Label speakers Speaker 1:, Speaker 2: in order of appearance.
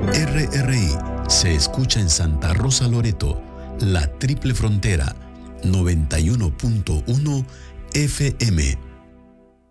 Speaker 1: RRI se escucha en Santa Rosa Loreto, la Triple Frontera, 91.1 FM.